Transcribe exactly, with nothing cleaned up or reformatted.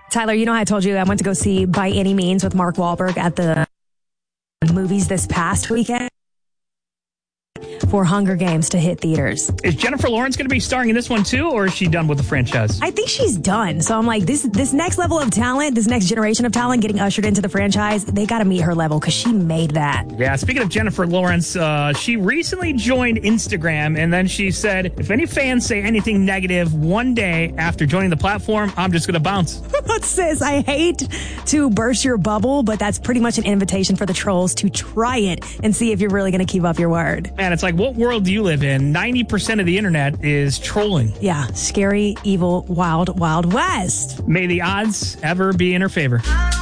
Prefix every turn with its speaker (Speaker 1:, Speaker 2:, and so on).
Speaker 1: Tyler, you know how I told you I went to go see By Any Means with Mark Wahlberg at the movies this past weekend for Hunger Games to hit theaters.
Speaker 2: Is Jennifer Lawrence going to be starring in this one too, or is she done with the franchise?
Speaker 1: I think she's done. So I'm like, this this next level of talent, this next generation of talent getting ushered into the franchise, they got to meet her level because she made that.
Speaker 2: Yeah, speaking of Jennifer Lawrence, uh, she recently joined Instagram, and then she said, if any fans say anything negative one day after joining the platform, I'm just going to bounce.
Speaker 1: Sis, I hate to burst your bubble, but that's pretty much an invitation for the trolls to try it and see if you're really going to keep up your word.
Speaker 2: Man, it's like, what world do you live in? ninety percent of the internet is trolling.
Speaker 1: Yeah, scary, evil, wild, wild west.
Speaker 2: May the odds ever be in her favor.